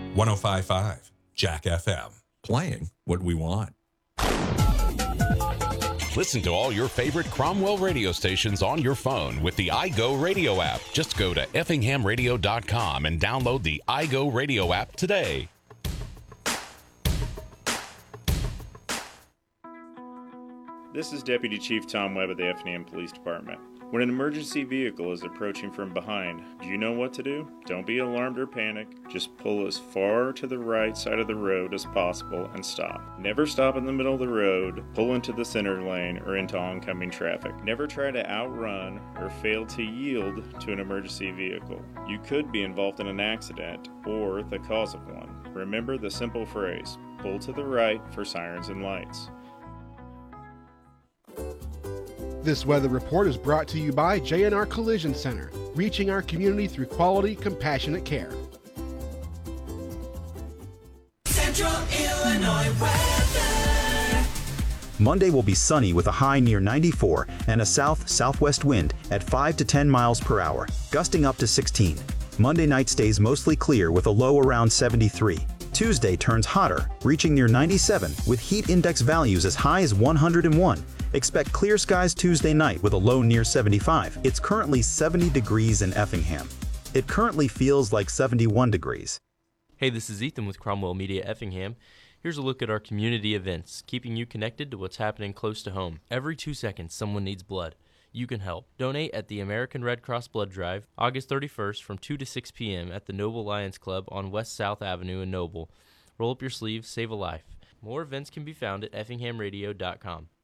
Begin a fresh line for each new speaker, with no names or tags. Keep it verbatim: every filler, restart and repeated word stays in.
one oh five point five Jack F M.
Playing what we want.
Listen to all your favorite Cromwell radio stations on your phone with the iGo Radio app. Just go to effingham radio dot com and download the iGo Radio app today.
This is Deputy Chief Tom Webb of the Effingham Police Department. When an emergency vehicle is approaching from behind, do you know what to do? Don't be alarmed or panic. Just pull as far to the right side of the road as possible and stop. Never stop in the middle of the road, pull into the center lane, or into oncoming traffic. Never try to outrun or fail to yield to an emergency vehicle. You could be involved in an accident or the cause of one. Remember the simple phrase, pull to the right for sirens and lights.
This weather report is brought to you by J and R Collision Center, reaching our community through quality, compassionate care.
Central Illinois weather.
Monday will be sunny with a high near ninety-four and a south-southwest wind at five to ten miles per hour, gusting up to sixteen. Monday night stays mostly clear with a low around seventy-three. Tuesday turns hotter, reaching near ninety-seven with heat index values as high as one hundred one. Expect clear skies Tuesday night with a low near seventy-five. It's currently seventy degrees in Effingham. It currently feels like seventy-one degrees.
Hey, this is Ethan with Cromwell Media Effingham. Here's a look at our community events, keeping you connected to what's happening close to home. Every two seconds, someone needs blood. You can help. Donate at the American Red Cross Blood Drive, August thirty-first from two to six p.m. at the Noble Lions Club on West South Avenue in Noble. Roll up your sleeves, save a life. More events can be found at effingham radio dot com.